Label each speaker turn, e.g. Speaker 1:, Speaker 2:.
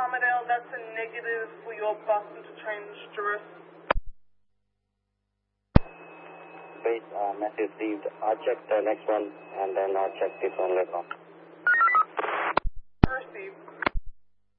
Speaker 1: Armadale, that's a negative for your Boston to change
Speaker 2: Base, message received. I'll check the next one and then I'll check this one later on.